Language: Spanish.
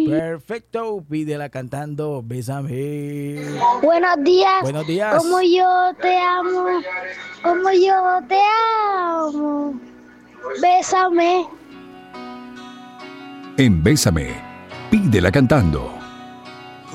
Perfecto, pídela cantando, bésame. Buenos días. Buenos días. Como yo te amo, como yo te amo. Bésame. En Bésame, pídela cantando.